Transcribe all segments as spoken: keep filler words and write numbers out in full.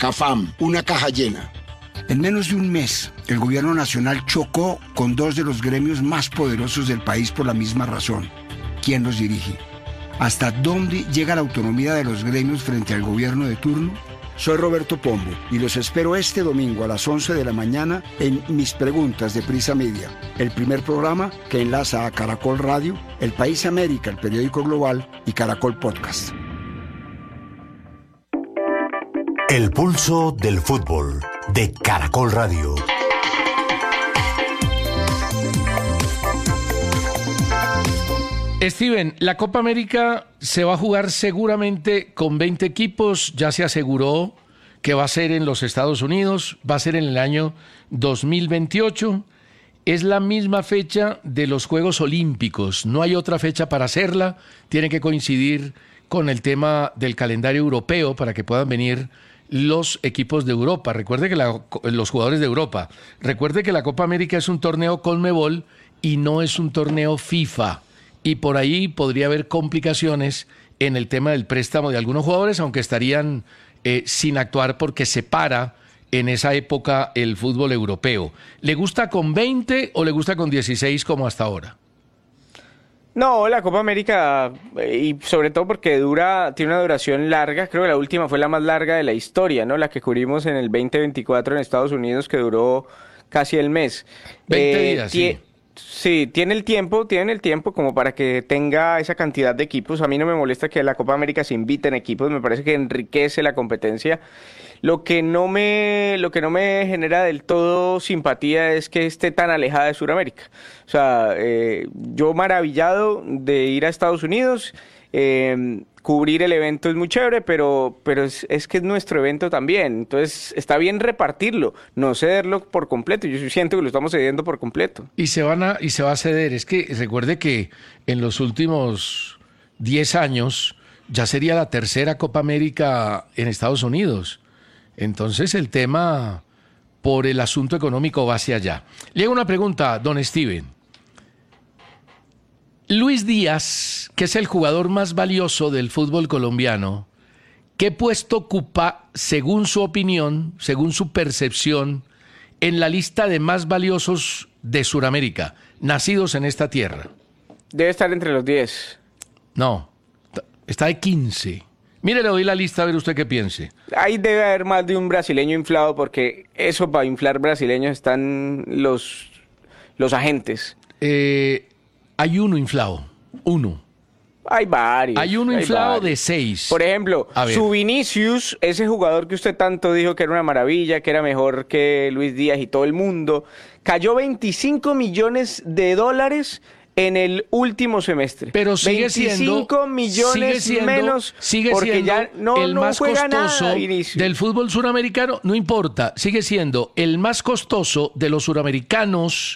Cafam, una caja llena. En menos de un mes, el gobierno nacional chocó con dos de los gremios más poderosos del país por la misma razón. ¿Quién los dirige? ¿Hasta dónde llega la autonomía de los gremios frente al gobierno de turno? Soy Roberto Pombo y los espero este domingo a las once de la mañana en Mis Preguntas de Prisa Media, el primer programa que enlaza a Caracol Radio, El País América, el periódico global, y Caracol Podcast. El pulso del fútbol de Caracol Radio. Steven, la Copa América se va a jugar seguramente con veinte equipos, ya se aseguró que va a ser en los Estados Unidos, va a ser en el año dos mil veintiocho, es la misma fecha de los Juegos Olímpicos, no hay otra fecha para hacerla, tiene que coincidir con el tema del calendario europeo para que puedan venir los equipos de Europa. Recuerde que la, los jugadores de Europa, recuerde que la Copa América es un torneo Conmebol y no es un torneo FIFA. Y por ahí podría haber complicaciones en el tema del préstamo de algunos jugadores, aunque estarían eh, sin actuar porque se para en esa época el fútbol europeo. ¿Le gusta con veinte o le gusta con dieciséis como hasta ahora? No, la Copa América, y sobre todo porque dura, tiene una duración larga, creo que la última fue la más larga de la historia, ¿no? La que cubrimos en el veinte veinticuatro en Estados Unidos, que duró casi el mes. veinte días, sí. Sí, tiene el tiempo, tiene el tiempo como para que tenga esa cantidad de equipos. A mí no me molesta que a la Copa América se inviten equipos, me parece que enriquece la competencia. Lo que no me, lo que no me genera del todo simpatía es que esté tan alejada de Sudamérica. O sea, eh, yo maravillado de ir a Estados Unidos, eh, cubrir el evento es muy chévere, pero, pero es, es que es nuestro evento también. Entonces está bien repartirlo, no cederlo por completo. Yo siento que lo estamos cediendo por completo. Y se van a, y se va a ceder. Es que recuerde que en los últimos diez años ya sería la tercera Copa América en Estados Unidos. Entonces el tema por el asunto económico va hacia allá. Le hago una pregunta, don Steven. Luis Díaz, que es el jugador más valioso del fútbol colombiano, ¿qué puesto ocupa, según su opinión, según su percepción, en la lista de más valiosos de Sudamérica, nacidos en esta tierra? Debe estar entre los diez. No, está de quince. Mire, le doy la lista a ver usted qué piense. Ahí debe haber más de un brasileño inflado, porque eso para inflar brasileños están los, los agentes. Eh... Hay uno inflado, uno. Hay varios. Hay uno hay inflado varios. de seis. Por ejemplo, su Vinicius, ese jugador que usted tanto dijo que era una maravilla, que era mejor que Luis Díaz y todo el mundo, cayó veinticinco millones de dólares en el último semestre. Pero sigue veinticinco millones siendo, menos sigue porque siendo ya no, el no más juega costoso nada, Vinicius. Del fútbol suramericano, no importa, sigue siendo el más costoso de los suramericanos,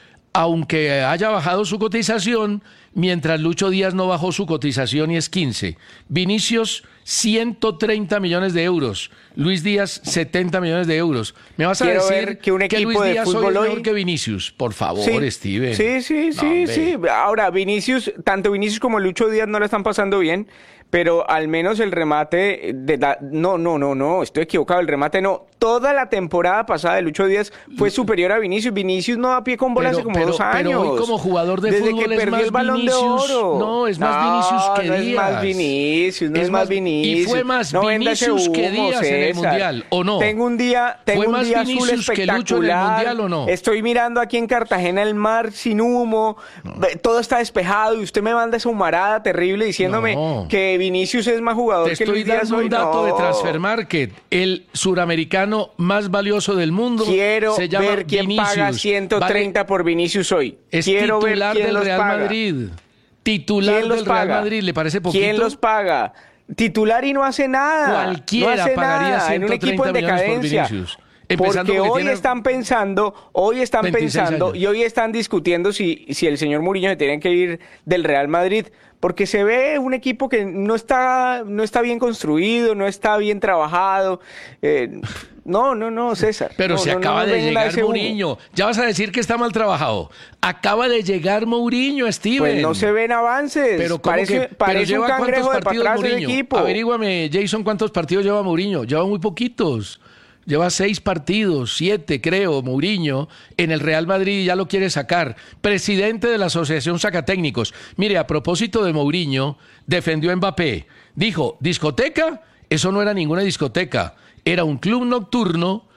aunque haya bajado su cotización, mientras Lucho Díaz no bajó su cotización y es quince. Vinicius, ciento treinta millones de euros. Luis Díaz, setenta millones de euros. ¿Me vas a Quiero decir ver que un equipo Luis de Díaz fútbol hoy es hoy- mejor que Vinicius? Por favor, Sí. Steven. Sí, sí, No, sí, hombre. sí. Ahora, Vinicius, tanto Vinicius como Lucho Díaz no la están pasando bien, pero al menos el remate de da- no, no, no, no, estoy equivocado, el remate no. Toda la temporada pasada de Lucho Díaz fue superior a Vinicius. Vinicius no da pie con bola Pero- hace como pero- dos años. pero hoy como jugador de Desde fútbol que es perdió más el Balón Vinicius. de Oro. No, es más Vinicius que no es Díaz. más Vinicius, no es, Es más más- Vinicius. y fue más no venda ese Vinicius que humo, Díaz en el César. Mundial, ¿o no? Tengo un día, tengo ¿Fue un más día azul Vinicius que Lucho en el espectacular. Mundial, o no? Estoy mirando aquí en Cartagena el mar sin humo, Ve- todo está despejado y usted me manda esa humarada terrible diciéndome No. que Vinicius es más jugador Te que estoy Luis Díaz dando hoy. un dato No. de Transfer Market. El suramericano más valioso del mundo Quiero se llama ver quién Vinicius. paga ciento treinta Vale, por Vinicius hoy. es Quiero ver titular quién del los Real paga. Madrid. Titular ¿Quién los del Real paga? Madrid. ¿Le parece poquito? ¿Quién los paga? Titular y no hace nada. Cualquiera no hace pagaría nada. En un ciento equipo treinta en millones por decadencia. Vinicius. Empezando porque, porque hoy tiene están pensando, hoy están veintiséis pensando años. y hoy están discutiendo si, si el señor Mourinho se tiene que ir del Real Madrid, porque se ve un equipo que no está, no está bien construido, no está bien trabajado. Eh, no, no, no, César. Pero no, se no, acaba no, no de venga llegar ese humo. Mourinho. Ya vas a decir que está mal trabajado. Acaba de llegar Mourinho, Steven. Pues no se ven avances. Pero ¿cómo parece que- pero parece un lleva cangrejo cuántos de partidos para atrás el Mourinho? equipo. Averíguame, Jason, ¿cuántos partidos lleva Mourinho? Lleva muy poquitos. Lleva seis partidos, siete creo, Mourinho, en el Real Madrid y ya lo quiere sacar. Presidente de la Asociación Sacatécnicos. Mire, a propósito de Mourinho, defendió a Mbappé. Dijo, ¿discoteca? Eso no era ninguna discoteca. Era un club nocturno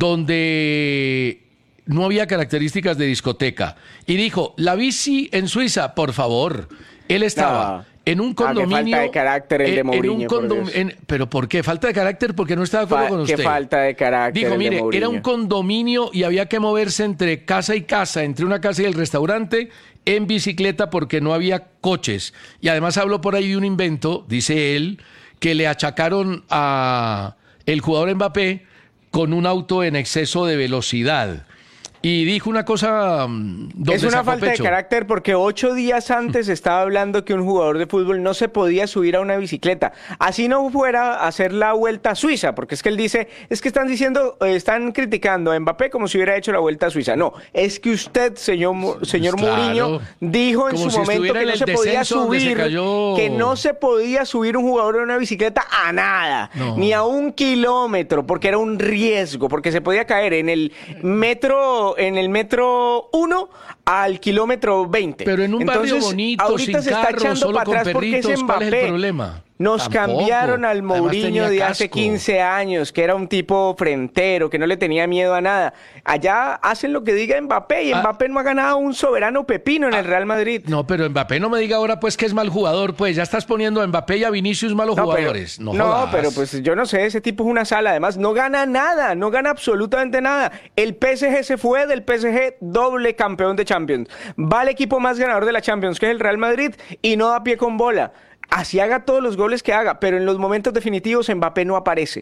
donde no había características de discoteca. Y dijo, la bici en Suiza, por favor. Él estaba... No. En un Ah, qué condominio. falta de carácter el de en- en un Mourinho, por condom- Dios. en- pero ¿por qué? Falta de carácter porque no está de acuerdo Fa- con qué usted. falta de carácter Dijo, el de mire, Mourinho. era un condominio y había que moverse entre casa y casa, entre una casa y el restaurante, en bicicleta porque no había coches. Y además habló por ahí de un invento, dice él, que le achacaron a el jugador Mbappé con un auto en exceso de velocidad. Y dijo una cosa mm, donde Es una sacó falta pecho. de carácter porque ocho días antes estaba hablando que un jugador de fútbol no se podía subir a una bicicleta. Así no fuera a hacer la vuelta a Suiza, porque es que él dice, es que están diciendo, eh, están criticando a Mbappé como si hubiera hecho la vuelta a Suiza. No, es que usted, señor, Mu- señor Pues claro. Mourinho, dijo en Como su si momento estuviera que en no el se podía descenso donde se subir, cayó. que no se podía subir un jugador en una bicicleta a nada, No. ni a un kilómetro, porque era un riesgo, porque se podía caer en el metro, en el metro uno al kilómetro veinte. Pero en un barrio Entonces, bonito, ahorita sin se está carro, echando solo para con atrás porque es perritos, ¿cuál es el Mbappé. problema? Nos Tampoco. cambiaron al Además Mourinho tenía de hace casco. quince años, que era un tipo frentero, que no le tenía miedo a nada. Allá hacen lo que diga Mbappé y Ah. Mbappé no ha ganado un soberano pepino en el Real Madrid. No, pero Mbappé no me diga ahora pues que es mal jugador, pues ya estás poniendo a Mbappé y a Vinicius malos No, pero- jugadores. No, no, jodas. pero pues yo no sé, ese tipo es una sala. Además, no gana nada, no gana absolutamente nada. El P S G se fue del P S G doble campeón de Champions. Va al equipo más ganador de la Champions, que es el Real Madrid, y no da pie con bola. Así haga todos los goles que haga, pero en los momentos definitivos Mbappé no aparece.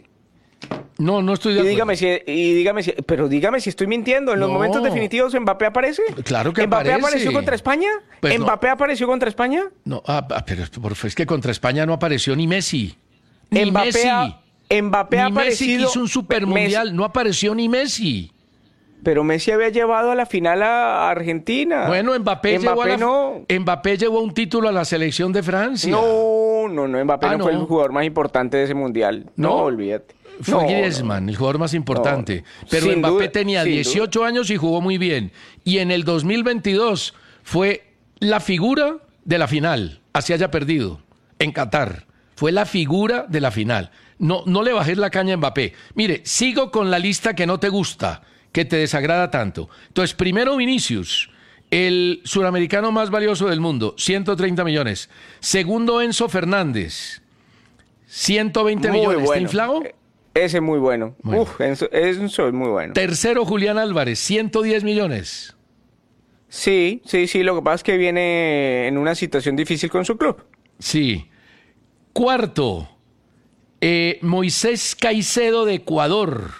No, no estoy de Y acuerdo. dígame si, y dígame si, pero dígame si estoy mintiendo. En los No. momentos definitivos Mbappé aparece. Claro que ¿Mbappé aparece. apareció contra España? Pues no. ¿Mbappé apareció contra España? No, ah, ah, pero por- es que contra España no apareció ni Messi. Ni Mbappé Messi. ha- Mbappé ha ni Messi que aparecido- hizo un supermundial, no apareció ni Messi. Pero Messi había llevado a la final a Argentina. Bueno, Mbappé, llevó, a Mbappé la- no. Mbappé llevó un título a la selección de Francia. No, no, no, Mbappé Ah, no, fue no. el jugador más importante de ese mundial. No, ¿No? olvídate. Fue No, Griezmann, el jugador más importante. No. Pero Sin Mbappé duda, tenía sin dieciocho años y jugó muy bien. Y en el dos mil veintidós fue la figura de la final, así haya perdido, en Qatar. Fue la figura de la final. No, no le bajes la caña a Mbappé. Mire, sigo con la lista que no te gusta, que te desagrada tanto. Entonces, primero Vinicius, el suramericano más valioso del mundo, ciento treinta millones. Segundo, Enzo Fernández, ciento veinte Muy millones. ¿Está bueno. inflado? Eh, Ese es muy bueno. Bueno. Uf, eso, eso es muy bueno. Tercero, Julián Álvarez, ciento diez millones. Sí, sí, sí. Lo que pasa es que viene en una situación difícil con su club. Sí. Cuarto, eh, Moisés Caicedo de Ecuador,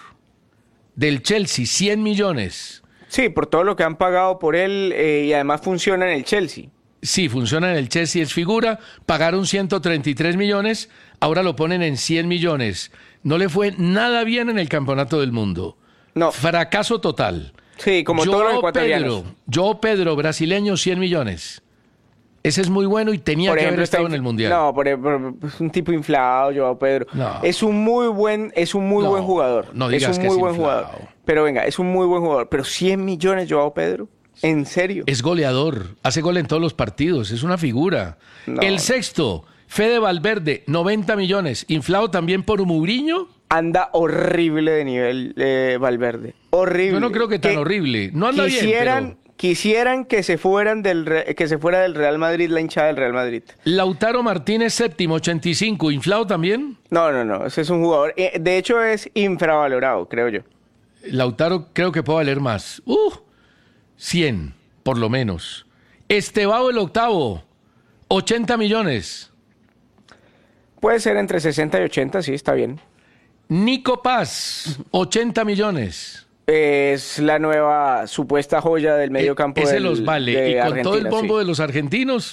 del Chelsea, cien millones. Sí, por todo lo que han pagado por él eh, y además funciona en el Chelsea. Sí, funciona en el Chelsea, es figura. Pagaron ciento treinta y tres millones, ahora lo ponen en cien millones. No le fue nada bien en el Campeonato del Mundo. No. Fracaso total. Sí, como todos los ecuatorianos. Pedro, Joao Pedro, brasileño, cien millones. Ese es muy bueno y tenía Por que ejemplo, haber está estado inf- en el Mundial. No, por ejemplo, es un tipo inflado, Joao Pedro. No. Es un muy buen, es un muy No, buen jugador. no es digas un que muy es buen inflado. jugador. Pero venga, es un muy buen jugador. Pero cien millones, Joao Pedro. ¿En serio? Es goleador, hace gol en todos los partidos, es una figura. No, el no. sexto, Fede Valverde, noventa millones, inflado también por Mourinho. Anda horrible de nivel eh, Valverde. Horrible. Yo no creo que tan horrible. No anda bien, quisieran, pero- Quisieran que se fueran del Re- que se fuera del Real Madrid la hinchada del Real Madrid. Lautaro Martínez, séptimo, ochenta y cinco, inflado también. No, no, no. Ese es un jugador. eh, de hecho, es infravalorado, creo yo. Lautaro creo que puede valer más. Uh, cien, por lo menos. Estebao el octavo, ochenta millones. Puede ser entre sesenta y ochenta, sí, está bien. Nico Paz, ochenta millones. Es la nueva supuesta joya del medio campo. E- ese del, los vale. de Y con Argentina, todo el bombo sí. de los argentinos.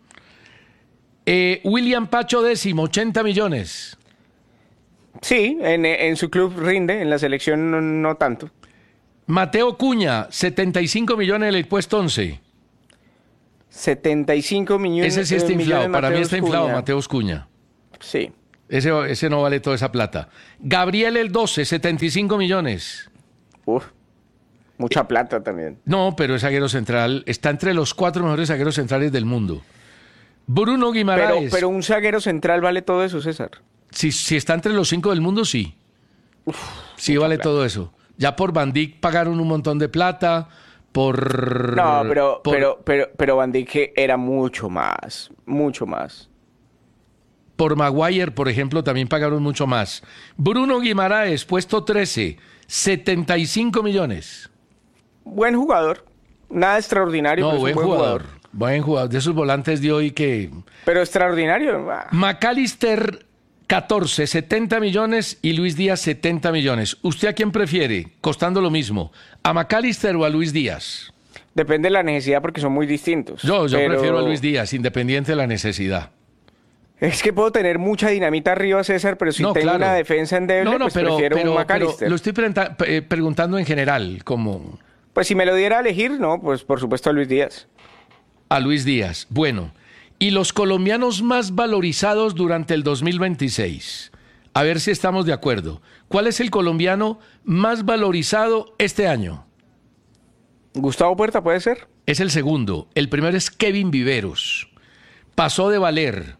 eh, William Pacho décimo, ochenta millones. Sí, en, en su club rinde, en la selección no, no tanto. Mateo Cuña, setenta y cinco millones en el puesto once. setenta y cinco millones. Ese sí está eh, inflado. millones Para mí Mateus está inflado Cunha. Mateus Cuña. Sí. Ese, ese no vale toda esa plata. Gabriel el doce, setenta y cinco millones. Uf, mucha plata también. No, pero es zaguero central. Está entre los cuatro mejores zagueros centrales del mundo. Bruno Pero, Guimaraes. pero un zaguero central vale todo eso, César. Si, si está entre los cinco del mundo, sí. Sí vale plata. todo eso. Ya por Van Dijk pagaron un montón de plata. Por... No, pero, por- pero, pero, pero Van Dijk era mucho más, mucho más. Por Maguire, por ejemplo, también pagaron mucho más. Bruno Guimaraes, puesto trece, setenta y cinco millones. Buen jugador, nada extraordinario, No, pero es buen un buen jugador. jugador. Buen jugador. De esos volantes de hoy que... Pero extraordinario. ah. McAllister, catorce, setenta millones y Luis Díaz, setenta millones. ¿Usted a quién prefiere? Costando lo mismo. ¿A McAllister o a Luis Díaz? Depende de la necesidad porque son muy distintos. Yo, yo Pero prefiero a Luis Díaz, independiente de la necesidad. Es que puedo tener mucha dinamita arriba, César, pero si No, tengo claro. una defensa endeble, No, no, pues pero, prefiero pero- un pero McAllister. lo estoy prenta- eh, preguntando en general, como Pues si me lo diera a elegir, no, pues por supuesto a Luis Díaz. a Luis Díaz. Bueno, y los colombianos más valorizados durante el dos mil veintiséis. A ver si estamos de acuerdo. ¿Cuál es el colombiano más valorizado este año? Gustavo Puerta, ¿puede ser? Es el segundo. El primero es Kevin Viveros. Pasó de valer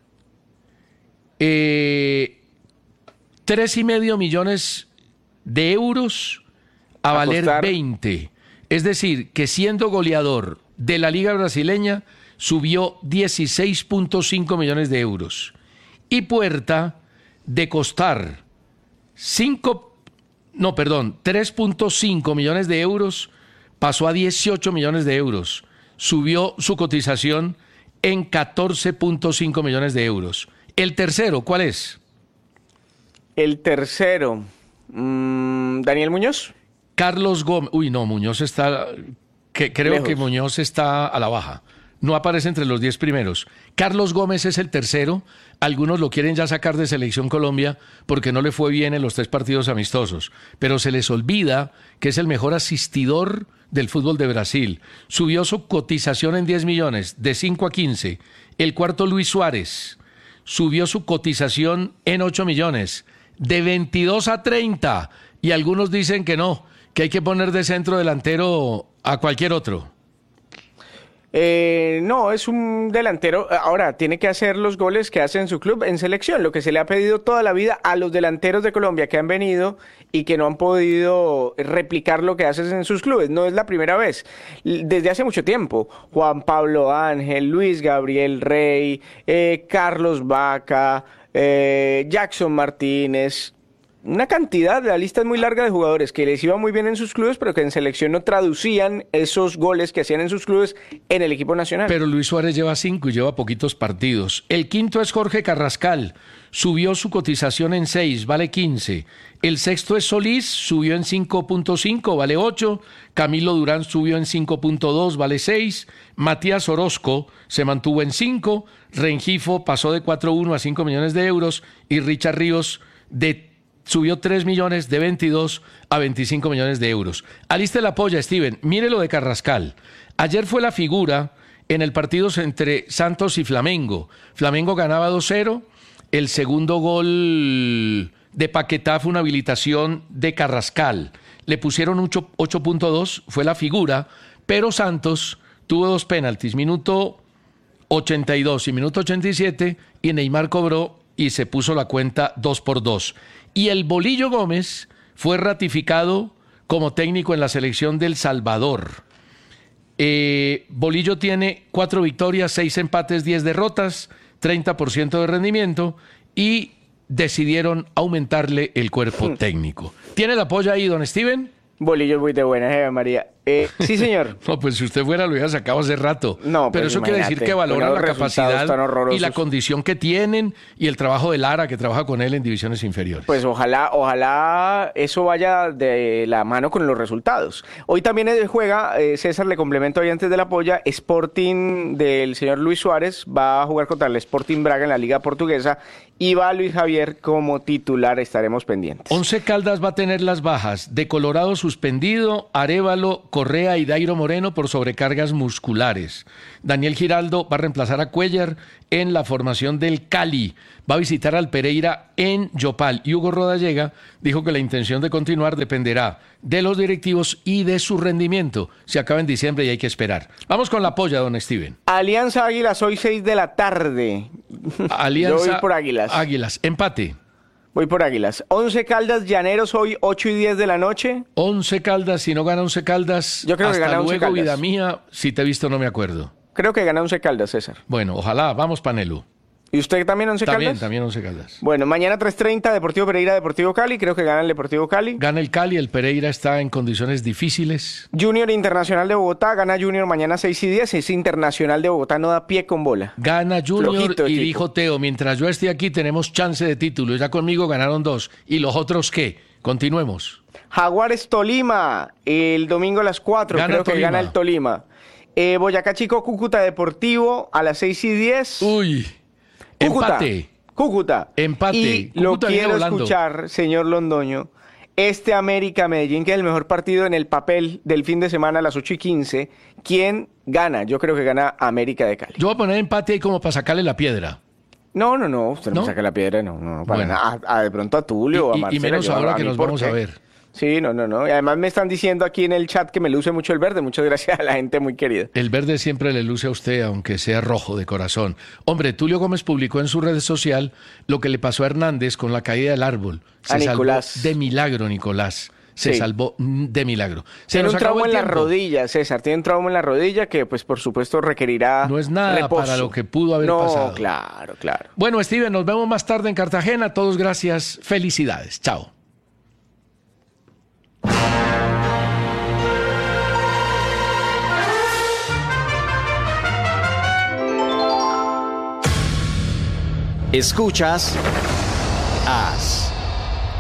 eh, tres y medio millones de euros a, A valer costar. veinte. Es decir, que siendo goleador de la Liga Brasileña subió dieciséis punto cinco millones de euros. Y Puerta, de costar cinco, no, perdón, tres punto cinco millones de euros, pasó a dieciocho millones de euros. Subió su cotización en catorce punto cinco millones de euros. El tercero, ¿cuál es? El tercero, mm, Daniel Muñoz. Carlos Gómez. Uy, no, Muñoz está... Que, creo Lejos. que Muñoz está a la baja. No aparece entre los diez primeros. Carlos Gómez es el tercero. Algunos lo quieren ya sacar de Selección Colombia porque no le fue bien en los tres partidos amistosos. Pero se les olvida que es el mejor asistidor del fútbol de Brasil. Subió su cotización en diez millones, de cinco a quince. El cuarto, Luis Suárez, subió su cotización en ocho millones, de veintidós a treinta. Y algunos dicen que no, que hay que poner de centro delantero a cualquier otro. Eh, no, es un delantero. Ahora, tiene que hacer los goles que hace en su club en selección, lo que se le ha pedido toda la vida a los delanteros de Colombia que han venido y que no han podido replicar lo que haces en sus clubes. No es la primera vez. Desde hace mucho tiempo, Juan Pablo Ángel, Luis Gabriel Rey, eh, Carlos Vaca, eh, Jackson Martínez. Una cantidad, la lista es muy larga de jugadores que les iba muy bien en sus clubes, pero que en selección no traducían esos goles que hacían en sus clubes en el equipo nacional. Pero Luis Suárez lleva cinco y lleva poquitos partidos. El quinto es Jorge Carrascal, subió su cotización en seis, vale quince. El sexto es Solís, subió en cinco punto cinco, vale ocho. Camilo Durán subió en cinco punto dos, vale seis. Matías Orozco se mantuvo en cinco. Rengifo pasó de cuatro punto uno a cinco millones de euros. Y Richard Ríos de subió tres millones, de veintidós a veinticinco millones de euros. Aliste la polla, Steven. Mire lo de Carrascal. Ayer fue la figura en el partido entre Santos y Flamengo. Flamengo ganaba dos cero. El segundo gol de Paquetá fue una habilitación de Carrascal. Le pusieron ocho punto dos, fue la figura, pero Santos tuvo dos penaltis, minuto ochenta y dos y minuto ochenta y siete, y Neymar cobró y se puso la cuenta dos por dos. Y el Bolillo Gómez fue ratificado como técnico en la selección del Salvador. Eh, Bolillo tiene cuatro victorias, seis empates, diez derrotas, treinta por ciento de rendimiento, y decidieron aumentarle el cuerpo técnico. ¿Tiene el apoyo ahí, don Steven? Bolillo muy de buena, eh, María. Eh, sí, señor. No, pues si usted fuera lo hubiera sacado hace rato. No, pero pues eso quiere decir imagínate, que valora con la los resultados tan capacidad horrorosos. y la condición que tienen y el trabajo de Lara, que trabaja con él en divisiones inferiores. Pues ojalá, ojalá eso vaya de la mano con los resultados. Hoy también juega, eh, César, le complemento ahí antes de la polla, Sporting del señor Luis Suárez va a jugar contra el Sporting Braga en la Liga Portuguesa y va Luis Javier como titular, estaremos pendientes. Once Caldas va a tener las bajas de Colorado suspendido, Arévalo, Correa y Dairo Moreno por sobrecargas musculares. Daniel Giraldo va a reemplazar a Cuellar en la formación del Cali. Va a visitar al Pereira en Yopal. Y Hugo Rodallega dijo que la intención de continuar dependerá de los directivos y de su rendimiento. Se acaba en diciembre y hay que esperar. Vamos con la polla, don Steven. Alianza Águilas, hoy seis de la tarde. Alianza Yo voy por Águilas. Águilas, empate. Voy por Águilas. Once Caldas, Llaneros, hoy ocho y diez de la noche. Once Caldas, si no gana Once Caldas, Yo creo que hasta gana Once luego, Caldas. vida mía, si te he visto no me acuerdo. Creo que gana Once Caldas, César. Bueno, ojalá, vamos Panelu. ¿Y usted también Once También, Caldas? también Once Caldas. Bueno, mañana tres treinta, Deportivo Pereira, Deportivo Cali. Creo que gana el Deportivo Cali. Gana el Cali, el Pereira está en condiciones difíciles. Junior Internacional de Bogotá, gana Junior mañana seis y diez. Es Internacional de Bogotá, no da pie con bola. Gana Junior Flojito y equipo. dijo Teo, mientras yo esté aquí tenemos chance de título. Ya conmigo ganaron dos. ¿Y los otros qué? Continuemos. Jaguares Tolima, el domingo a las cuatro. Gana Creo que Tolima. gana el Tolima. Eh, Boyacá Chico, Cúcuta Deportivo, a las seis y diez. Uy, Cúcuta. empate. Cúcuta. Empate. Y Cúcuta lo viene quiero volando. escuchar, señor Londoño. Este América Medellín, que es el mejor partido en el papel del fin de semana a las ocho y quince. ¿Quién gana? Yo creo que gana América de Cali. Yo voy a poner empate ahí como para sacarle la piedra. No, no, no. Usted no, ¿No? me saca la piedra, no, no, no para Bueno. nada. A, a de pronto a Tulio o a Y- y- y Marcela. menos yo, ahora a que mí, nos ¿por vamos a qué? ver. Sí, no, no, no. Y además me están diciendo aquí en el chat que me luce mucho el verde. Muchas gracias a la gente muy querida. El verde siempre le luce a usted, aunque sea rojo de corazón. Hombre, Tulio Gómez publicó en su red social lo que le pasó a Hernández con la caída del árbol. Se A salvó Nicolás. de milagro, Nicolás. Se Sí. salvó mm, de milagro. Se Tiene nos un acabó trauma el en la tiempo. rodilla, César. Tiene un trauma en la rodilla que, pues, por supuesto, requerirá No es nada reposo. para lo que pudo haber no, pasado. No, claro, claro. Bueno, Steven, nos vemos más tarde en Cartagena. Todos gracias. Felicidades. Chao. Escuchas As.